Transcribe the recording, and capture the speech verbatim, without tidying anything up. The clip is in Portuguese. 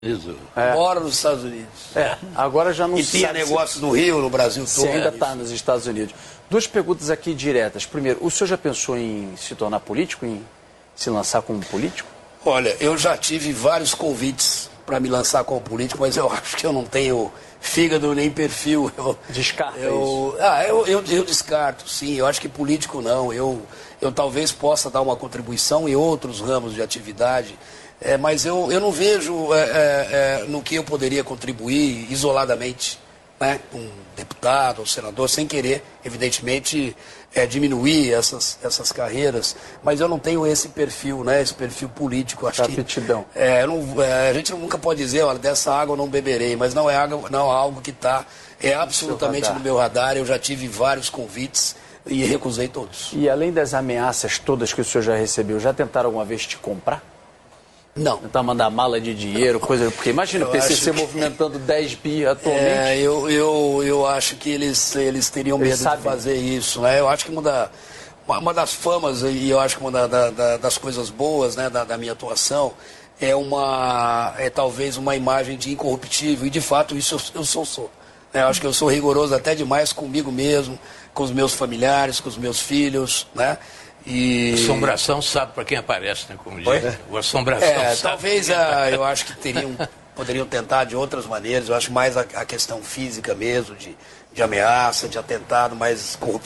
Isso. É. Mora nos Estados Unidos. É, agora já não E se tinha sabe negócios no Rio, no Brasil se todo. ainda está nos Estados Unidos. Duas perguntas aqui diretas. Primeiro, o senhor já pensou em se tornar político, em se lançar como político? Olha, eu já tive vários convites para me lançar como político, mas eu acho que eu não tenho fígado nem perfil. Eu, Descarta eu, Ah, eu, eu, eu descarto, sim. Eu acho que político não. Eu, eu talvez possa dar uma contribuição em outros ramos de atividade, é, mas eu, eu não vejo é, é, é, no que eu poderia contribuir isoladamente, né? Um deputado, um senador, sem querer, evidentemente, é, diminuir essas, essas carreiras, mas eu não tenho esse perfil, né? Esse perfil político. Acho que, aptidão. É, não, é, a gente nunca pode dizer, olha, dessa água eu não beberei, mas não é, água, não é algo que está é absolutamente no meu radar. Eu já tive vários convites e recusei todos. E além das ameaças todas que o senhor já recebeu, já tentaram alguma vez te comprar? Não. Tentar mandar mala de dinheiro, coisa... Porque imagina o P C C que... movimentando dez bi atualmente. É, eu, eu, eu acho que eles, eles teriam medo eles de fazer isso, né? Eu acho que uma, da, uma, uma das famas, e eu acho que uma da, da, das coisas boas, né, da, da minha atuação é, uma, é talvez uma imagem de incorruptível, e de fato isso eu, eu sou, sou. Eu acho que eu sou rigoroso até demais comigo mesmo, com os meus familiares, com os meus filhos, né? E... Assombração sabe para quem aparece, né? Como diz. Oi? O assombração É, sabe. talvez a, eu acho que teriam, poderiam tentar de outras maneiras. Eu acho mais a, a questão física mesmo, de, de ameaça, de atentado, mas corrupção.